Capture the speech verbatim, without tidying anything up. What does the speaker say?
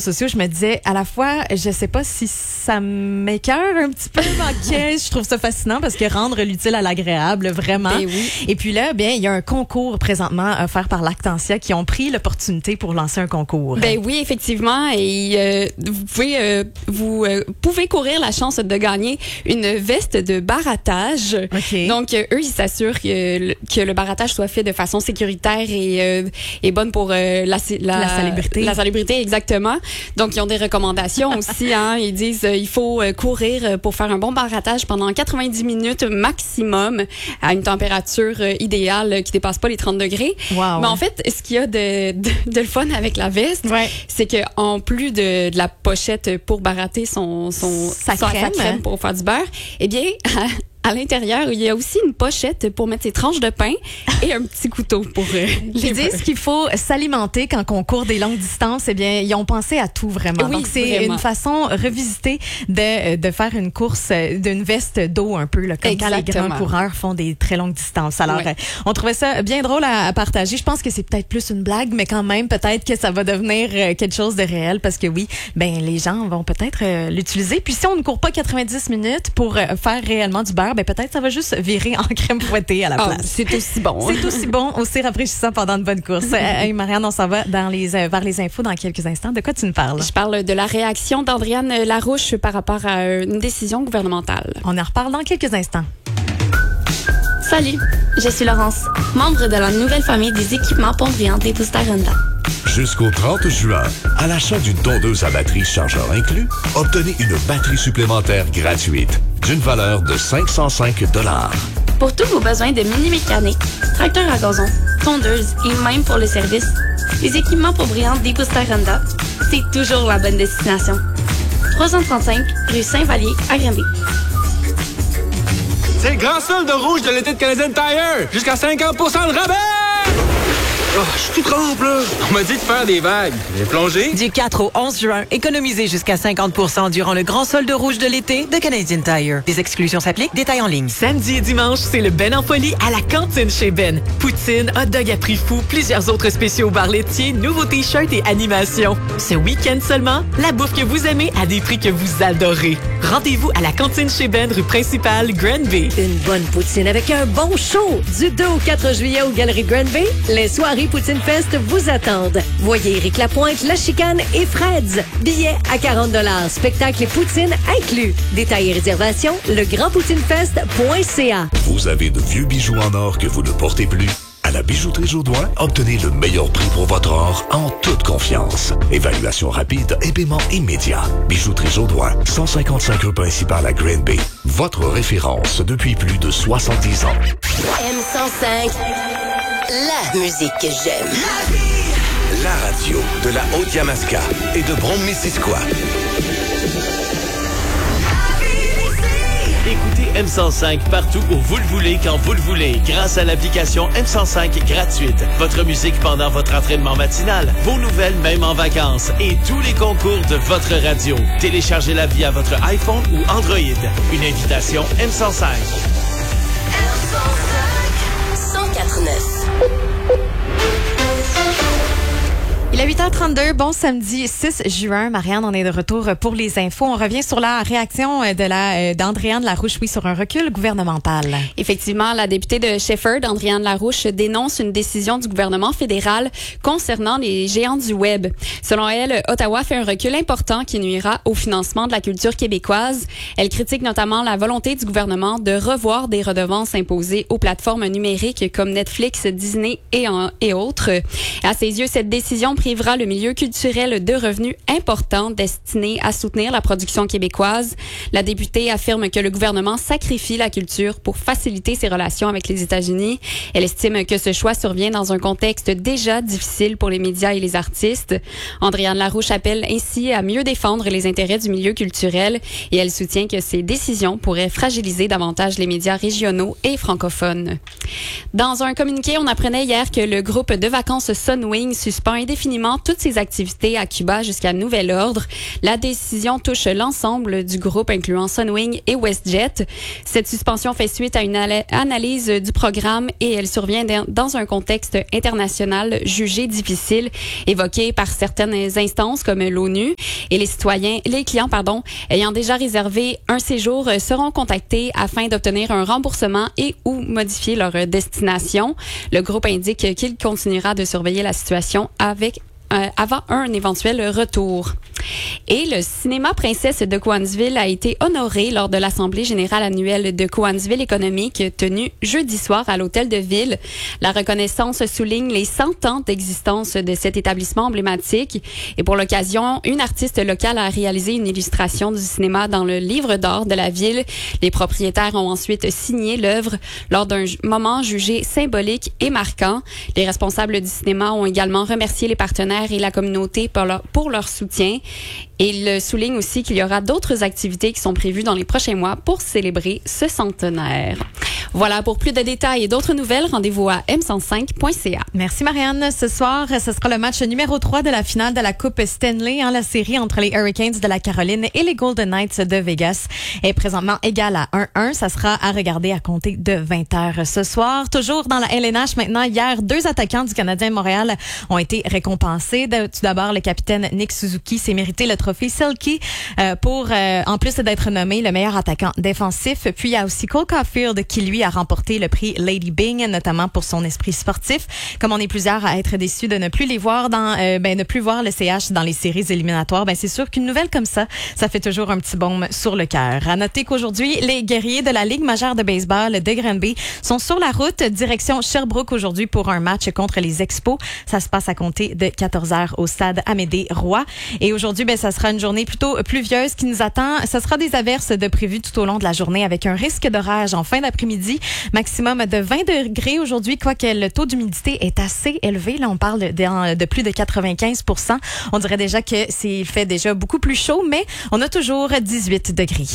sociaux, je me disais, à la fois, je sais pas si ça m'écœure un petit peu, mais je trouve ça fascinant parce que rendre l'utile à l'agréable, vraiment. Ben oui. Et puis là, bien, il y a un concours présentement offert par Lactantia qui ont pris l'opportunité pour lancer un concours. Ben oui, effectivement. Et euh, vous pouvez euh, vous euh, pouvez courir la chance de gagner une veste de barattage. Okay. Donc euh, eux, ils s'assurent que, que le barattage soit fait de façon sécuritaire et euh, et bonne pour euh, la, la la salubrité. La salubrité, exactement. Donc ils ont des recommandations aussi. Hein, ils disent euh, il faut euh, courir pour faire un bon barattage pendant quatre-vingt-dix minutes maximum à une température euh, idéale qui dépasse pas les trente degrés. Wow. Mais en fait, ce qu'il y a de, de, de le fun avec la veste, ouais. c'est que en plus de, de la pochette pour baratter son, son sa son, crème. sa crème pour faire du beurre, eh bien, à, à l'intérieur, il y a aussi une pochette pour mettre ses tranches de pain et un petit couteau pour euh, les Ils disent qu'il faut s'alimenter quand on court des longues distances. Eh bien, ils ont pensé à tout vraiment. Oui, Donc, c'est vraiment. une façon revisitée de, de faire une course d'une veste d'eau un peu, là, comme Exactement. quand les grands coureurs font des très longues distances. Alors, Ouais. euh, on trouvait ça bien drôle à, à partager. Je pense que c'est peut-être plus une blague, mais quand même, peut-être que ça va devenir euh, quelque chose de réel parce que oui, ben les gens vont peut-être euh, l'utiliser. Puis si on ne court pas quatre-vingt-dix minutes pour euh, faire réellement du beurre, ben peut-être ça va juste virer en crème fouettée à la Ah, place. c'est aussi bon. C'est aussi bon, aussi rafraîchissant pendant une bonne course. Hey, Marianne, on s'en va dans les, euh, vers les infos dans quelques instants. De quoi tu nous parles? Je parle de la réaction d'Andréane Larouche par rapport à une décision gouvernementale. On en reparle dans quelques instants. Salut, je suis Laurence, membre de la nouvelle famille des équipements Pont-Brillant des Booster Honda. Jusqu'au trente juin, à l'achat d'une tondeuse à batterie chargeur inclus, obtenez une batterie supplémentaire gratuite d'une valeur de cinq cent cinq dollars. Pour tous vos besoins de mini-mécanique, tracteur à gazon, tondeuse et même pour le service, les équipements Pont-Brillant des Booster Honda, c'est toujours la bonne destination. trois cent trente-cinq rue Saint-Vallier à Granby. C'est le grand solde de rouge de l'été de Canadian Tire! Jusqu'à cinquante pour cent de rabais! Oh, je suis tout trempe, là! On m'a dit de faire des vagues. J'ai plongé. Du quatre au onze juin, économisez jusqu'à cinquante pour cent durant le grand solde rouge de l'été de Canadian Tire. Des exclusions s'appliquent, détails en ligne. Samedi et dimanche, c'est le Ben en folie à la cantine chez Ben. Poutine, hot dog à prix fou, plusieurs autres spéciaux bar laitier, nouveaux t-shirts et animations. Ce week-end seulement, la bouffe que vous aimez à des prix que vous adorez. Rendez-vous à la cantine chez Ben, rue principale, Granby. Une bonne poutine avec un bon show. Du deux au quatre juillet aux Galeries Granby, les soirées Poutine Fest vous attendent. Voyez Éric Lapointe, La Chicane et Fred's. Billets à quarante dollars. Spectacle et poutine inclus. Détails et réservations, le grand poutine fest point c a. Vous avez de vieux bijoux en or que vous ne portez plus? À la Bijouterie Jourdouin, obtenez le meilleur prix pour votre or en toute confiance. Évaluation rapide et paiement immédiat. Bijouterie Jourdouin, cent cinquante-cinq rue principale à Granby. Votre référence depuis plus de soixante-dix ans. M cent cinq, la musique que j'aime. La radio de la Haute-Yamaska et de Brome-Missisquoi. Écoutez M cent cinq partout où vous le voulez, quand vous le voulez, grâce à l'application M cent cinq gratuite. Votre musique pendant votre entraînement matinal, vos nouvelles même en vacances et tous les concours de votre radio. Téléchargez-la via votre iPhone ou Android. Une invitation M cent cinq. M cent cinq, cent quatre neuf. Il est huit heures trente-deux, bon samedi six juin. Marianne, on est de retour pour les infos. On revient sur la réaction de la d'Andréane Larouche, oui, sur un recul gouvernemental. Effectivement, la députée de Shefford, Andréane Larouche, dénonce une décision du gouvernement fédéral concernant les géants du web. Selon elle, Ottawa fait un recul important qui nuira au financement de la culture québécoise. Elle critique notamment la volonté du gouvernement de revoir des redevances imposées aux plateformes numériques comme Netflix, Disney et, en, et autres. À ses yeux, cette décision privera le milieu culturel de revenus importants destinés à soutenir la production québécoise. La députée affirme que le gouvernement sacrifie la culture pour faciliter ses relations avec les États-Unis. Elle estime que ce choix survient dans un contexte déjà difficile pour les médias et les artistes. Andréane Larouche appelle ainsi à mieux défendre les intérêts du milieu culturel et elle soutient que ces décisions pourraient fragiliser davantage les médias régionaux et francophones. Dans un communiqué, on apprenait hier que le groupe de vacances Sunwing suspend indéfiniment indéfiniment toutes ses activités à Cuba jusqu'à nouvel ordre. La décision touche l'ensemble du groupe, incluant Sunwing et WestJet. Cette suspension fait suite à une analyse du programme et elle survient dans un contexte international jugé difficile, évoqué par certaines instances comme l'ONU. Et les citoyens, les clients, pardon, ayant déjà réservé un séjour seront contactés afin d'obtenir un remboursement et ou modifier leur destination. Le groupe indique qu'il continuera de surveiller la situation avec Euh, avant un éventuel retour. Et le cinéma Princesse de Cowansville a été honoré lors de l'Assemblée générale annuelle de Cowansville économique tenue jeudi soir à l'Hôtel de Ville. La reconnaissance souligne les cent ans d'existence de cet établissement emblématique. Et pour l'occasion, une artiste locale a réalisé une illustration du cinéma dans le livre d'or de la ville. Les propriétaires ont ensuite signé l'œuvre lors d'un moment jugé symbolique et marquant. Les responsables du cinéma ont également remercié les partenaires et la communauté pour leur, pour leur soutien. Et il souligne aussi qu'il y aura d'autres activités qui sont prévues dans les prochains mois pour célébrer ce centenaire. Voilà, pour plus de détails et d'autres nouvelles, rendez-vous à m cent cinq point c a. Merci Marianne. Ce soir, ce sera le match numéro trois de la finale de la Coupe Stanley, hein, la série entre les Hurricanes de la Caroline et les Golden Knights de Vegas est présentement égale à un un. Ça sera à regarder à compter de vingt heures ce soir. Toujours dans la L N H maintenant, hier, deux attaquants du Canadien de Montréal ont été récompensés. De, tout d'abord, le capitaine Nick Suzuki s'est mérité le trophée Selke euh, pour, euh, en plus d'être nommé le meilleur attaquant défensif. Puis il y a aussi Cole Caulfield qui, lui, a remporté le prix Lady Byng, notamment pour son esprit sportif. Comme on est plusieurs à être déçus de ne plus les voir dans, euh, ben, ne plus voir le C H dans les séries éliminatoires, ben, c'est sûr qu'une nouvelle comme ça, ça fait toujours un petit baume sur le cœur. À noter qu'aujourd'hui, les guerriers de la Ligue majeure de baseball de Granby sont sur la route direction Sherbrooke aujourd'hui pour un match contre les Expos. Ça se passe à compter de quatorze heures au stade Amédée-Roy. Et aujourd'hui, ben, ça sera une journée plutôt pluvieuse qui nous attend. Ça sera des averses de prévues tout au long de la journée avec un risque d'orage en fin d'après-midi. Maximum de vingt degrés aujourd'hui, quoique le taux d'humidité est assez élevé. Là, on parle de, de plus de quatre-vingt-quinze pour cent. On dirait déjà que c'est, il fait déjà beaucoup plus chaud, mais on a toujours dix-huit degrés.